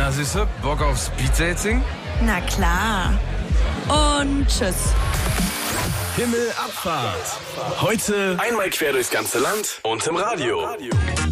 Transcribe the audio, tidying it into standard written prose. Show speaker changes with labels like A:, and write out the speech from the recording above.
A: Na siehste, Bock auf Speeddating?
B: Na klar. Und tschüss.
C: Himmelabfahrt. Heute einmal quer durchs ganze Land und im Radio.